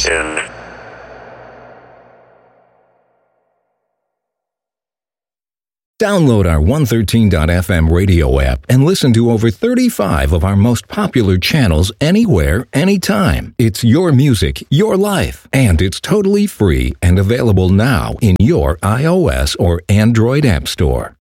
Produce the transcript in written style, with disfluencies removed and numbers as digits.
End. Download our 113.fm radio app and listen to over 35 of our most popular channels anywhere, anytime. It's your music, your life, and it's totally free and available now in your iOS or Android app store.